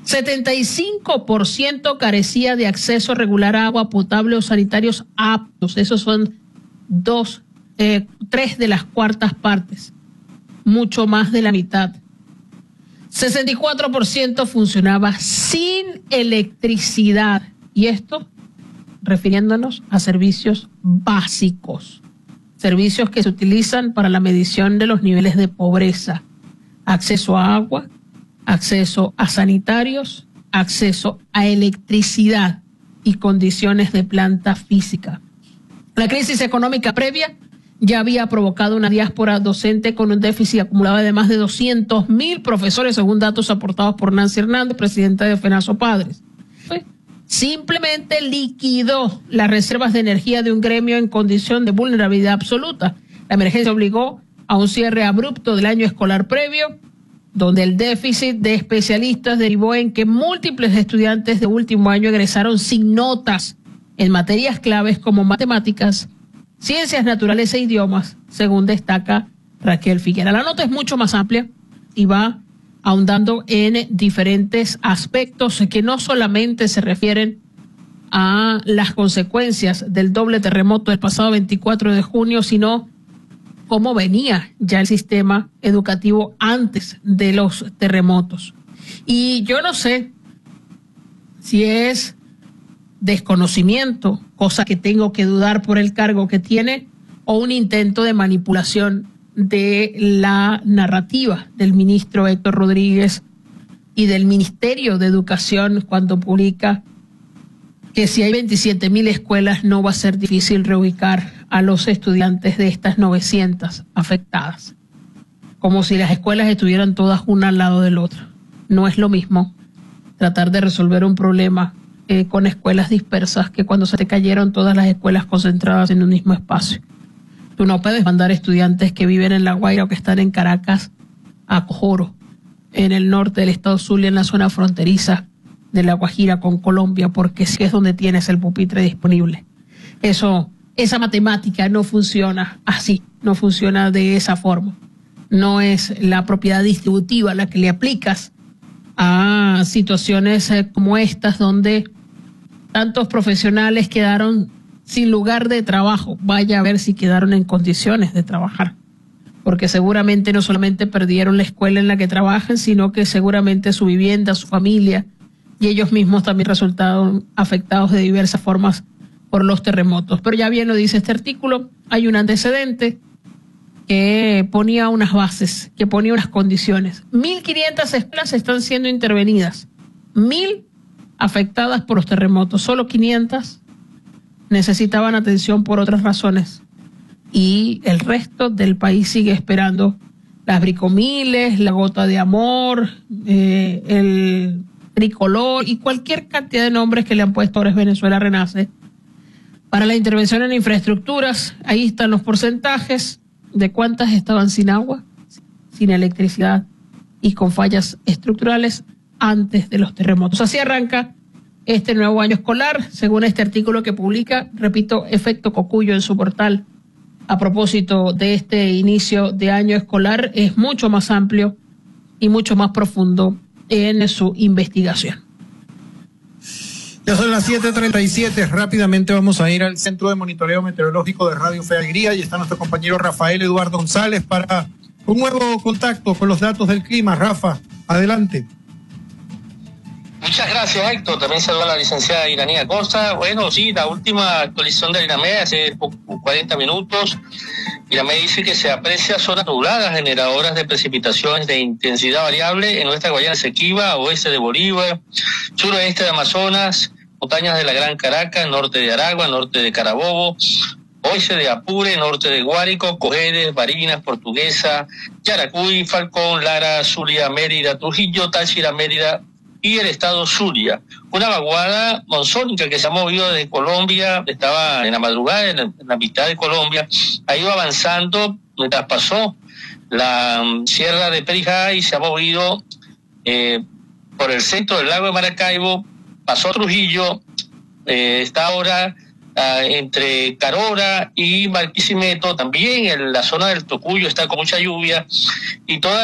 75% carecía de acceso regular a agua potable o sanitarios aptos. Esos son 3 de las cuartas partes, mucho más de la mitad. 64% funcionaba sin electricidad, y esto refiriéndonos a servicios básicos, servicios que se utilizan para la medición de los niveles de pobreza: acceso a agua, acceso a sanitarios, acceso a electricidad y condiciones de planta física. La crisis económica previa ya había provocado una diáspora docente con un déficit acumulado de más de 200.000 profesores, según datos aportados por Nancy Hernández, presidenta de FENASO Padres. Simplemente liquidó las reservas de energía de un gremio en condición de vulnerabilidad absoluta. La emergencia obligó a un cierre abrupto del año escolar previo, donde el déficit de especialistas derivó en que múltiples estudiantes de último año egresaron sin notas en materias claves como matemáticas, ciencias naturales e idiomas, según destaca Raquel Figuera. La nota es mucho más amplia y va ahondando en diferentes aspectos que no solamente se refieren a las consecuencias del doble terremoto del pasado 24 de junio, sino cómo venía ya el sistema educativo antes de los terremotos. Y yo no sé si es desconocimiento, cosa que tengo que dudar por el cargo que tiene, o un intento de manipulación de la narrativa del ministro Héctor Rodríguez y del Ministerio de Educación cuando publica que si hay 27.000 escuelas no va a ser difícil reubicar a los estudiantes de estas 900 afectadas. Como si las escuelas estuvieran todas una al lado del otro. No es lo mismo tratar de resolver un problema con escuelas dispersas que cuando se te cayeron todas las escuelas concentradas en un mismo espacio. Tú no puedes mandar estudiantes que viven en La Guaira o que están en Caracas a Cojoro, en el norte del estado Zulia, en la zona fronteriza de La Guajira con Colombia, porque sí es donde tienes el pupitre disponible. Esa matemática no funciona así, no funciona de esa forma. No es la propiedad distributiva la que le aplicas a situaciones como estas, donde tantos profesionales quedaron sin lugar de trabajo. Vaya a ver si quedaron en condiciones de trabajar, porque seguramente no solamente perdieron la escuela en la que trabajan, sino que seguramente su vivienda, su familia y ellos mismos también resultaron afectados de diversas formas por los terremotos. Pero ya bien lo dice este artículo, hay un antecedente que ponía unas bases, que ponía unas condiciones. 1.500 escuelas están siendo intervenidas, 1.000 afectadas por los terremotos, solo 500 necesitaban atención por otras razones, y el resto del país sigue esperando las bricomiles, la gota de amor, el tricolor y cualquier cantidad de nombres que le han puesto ahora es Venezuela Renace para la intervención en infraestructuras. Ahí están los porcentajes de cuántas estaban sin agua, sin electricidad y con fallas estructurales antes de los terremotos. Así arranca este nuevo año escolar, según este artículo que publica, repito, Efecto Cocuyo en su portal, a propósito de este inicio de año escolar. Es mucho más amplio y mucho más profundo en su investigación. Ya son las 7:37, rápidamente vamos a ir al Centro de Monitoreo Meteorológico de Radio Fe y Alegría, y está nuestro compañero Rafael Eduardo González para un nuevo contacto con los datos del clima. Rafa, adelante. Muchas gracias, Héctor. También saludo a la licenciada Iranía Costa. Bueno, sí, la última actualización del INAMED hace 40 minutos. INAMED dice que se aprecia zonas nubladas generadoras de precipitaciones de intensidad variable en nuestra Guayana Esequiba, oeste de Bolívar, suroeste de Amazonas, montañas de la Gran Caracas, norte de Aragua, norte de Carabobo, oeste de Apure, norte de Guárico, Cojedes, Barinas, Portuguesa, Yaracuy, Falcón, Lara, Zulia, Mérida, Trujillo, Táchira, Mérida y el estado Zulia. Una vaguada monzónica que se ha movido desde Colombia, estaba en la madrugada en la mitad de Colombia, ha ido avanzando mientras pasó la sierra de Perijá y se ha movido por el centro del lago de Maracaibo, pasó Trujillo, está ahora entre Carora y Barquisimeto, también en la zona del Tocuyo está con mucha lluvia, y toda